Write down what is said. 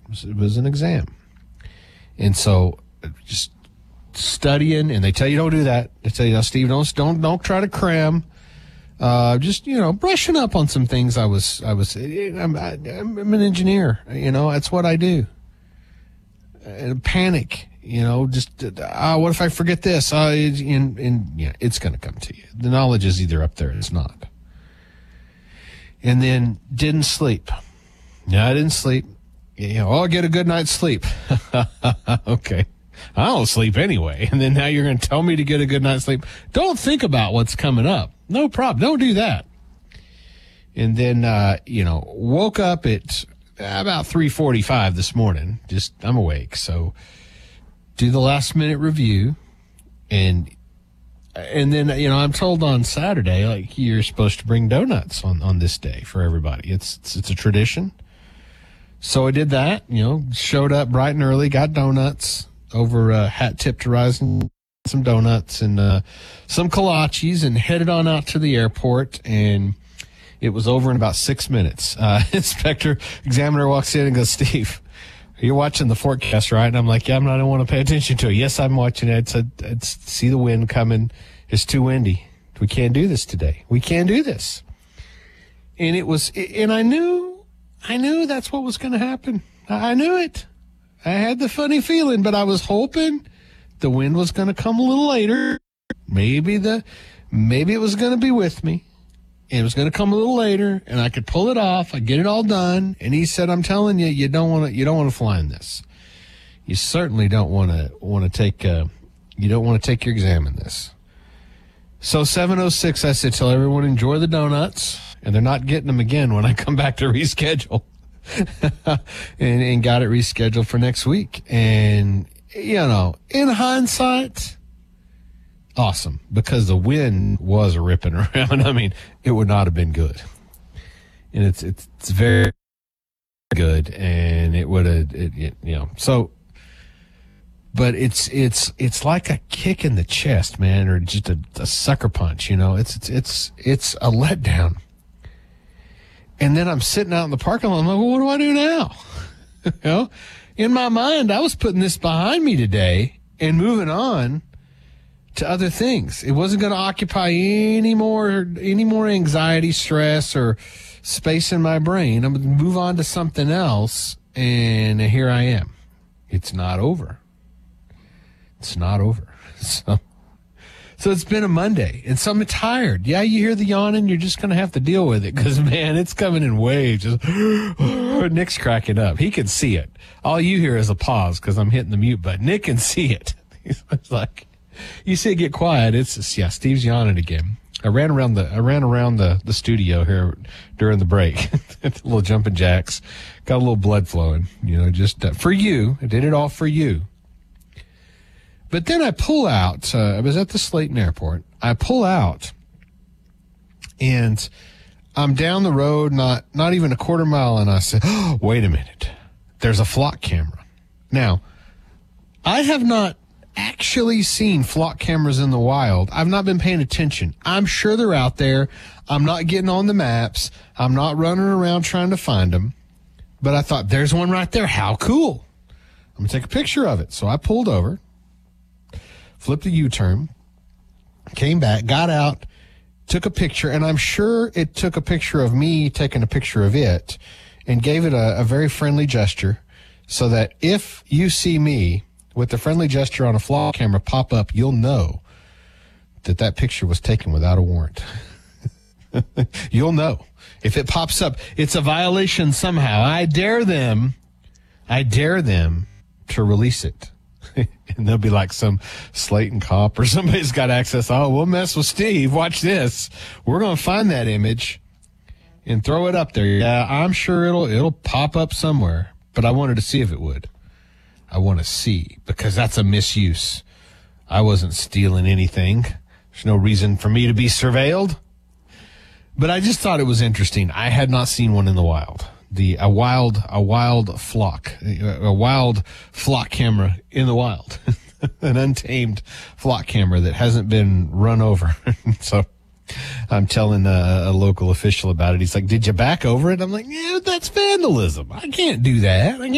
It was an exam. And so just studying, and they tell you don't do that. They tell you, Steve, don't try to cram. Just, brushing up on some things. I'm an engineer, that's what I do. Panic, what if I forget this? It's going to come to you. The knowledge is either up there or it's not. And then didn't sleep. I didn't sleep. I'll get a good night's sleep. Okay. I don't sleep anyway. And then now you're going to tell me to get a good night's sleep. Don't think about what's coming up. No problem. Don't do that. And then, woke up at about 3:45 this morning. I'm awake. So do the last minute review. And then, I'm told on Saturday, you're supposed to bring donuts on this day for everybody. It's a tradition. So I did that, showed up bright and early, got donuts over Hat Tip to Rising, some donuts and some kolaches, and headed on out to the airport. And it was over in about 6 minutes. Examiner walks in and goes, Steve, you're watching the forecast, right? And I'm like, yeah, I don't want to pay attention to it. Yes, I'm watching it. I see the wind coming. It's too windy. We can't do this today. We can't do this. And I knew that's what was going to happen. I knew it. I had the funny feeling, but I was hoping the wind was going to come a little later. Maybe it was going to be with me. It was going to come a little later, and I could pull it off. I'd get it all done. And he said, "I'm telling you, you don't want to fly in this. You certainly don't want to take your exam in this." So 7:06, I said, "Tell everyone enjoy the donuts, and they're not getting them again when I come back to reschedule." and got it rescheduled for next week. And in hindsight, awesome, because the wind was ripping around. I mean, it would not have been good. And it's very good, and it would have, so, but it's like a kick in the chest, man, or just a sucker punch, it's a letdown. And then I'm sitting out in the parking lot. I'm like, well, what do I do now? In my mind, I was putting this behind me today and moving on to other things. It wasn't going to occupy any more anxiety, stress, or space in my brain. I'm going to move on to something else, and here I am. It's not over. It's not over. So it's been a Monday, and so I'm tired. Yeah, you hear the yawning, you're just going to have to deal with it, because, man, it's coming in waves. Just, Nick's cracking up. He can see it. All you hear is a pause because I'm hitting the mute button. Nick can see it. He's like, you see it get quiet. Steve's yawning again. I ran around the studio here during the break. A little jumping jacks. Got a little blood flowing, just for you. I did it all for you. But then I pull out, I was at the Slayton Airport. I pull out, and I'm down the road, not even a quarter mile, and I said, oh, wait a minute. There's a flock camera. Now, I have not actually seen flock cameras in the wild. I've not been paying attention. I'm sure they're out there. I'm not getting on the maps. I'm not running around trying to find them. But I thought, there's one right there. How cool. I'm going to take a picture of it. So I pulled over. Flipped a U-turn, came back, got out, took a picture, and I'm sure it took a picture of me taking a picture of it and gave it a very friendly gesture so that if you see me with the friendly gesture on a flock camera pop up, you'll know that picture was taken without a warrant. You'll know. If it pops up, it's a violation somehow. I dare them to release it. And they'll be like some Slayton cop or somebody's got access. Oh, we'll mess with Steve. Watch this. We're going to find that image and throw it up there. Yeah, I'm sure it'll pop up somewhere, but I wanted to see if it would. I want to see, because that's a misuse. I wasn't stealing anything. There's no reason for me to be surveilled. But I just thought it was interesting. I had not seen one in the wild. A wild flock camera in the wild, an untamed flock camera that hasn't been run over. So I'm telling a local official about it. He's like, did you back over it? I'm like, yeah, that's vandalism. I can't do that.